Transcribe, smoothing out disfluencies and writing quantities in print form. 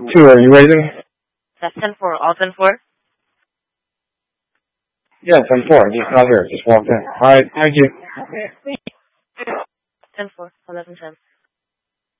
2, are you waiting? That's 10-4. All 10-4? Yeah, 10-4. Just got here. Just walked in. Alright, thank you. 10-4. 11-10.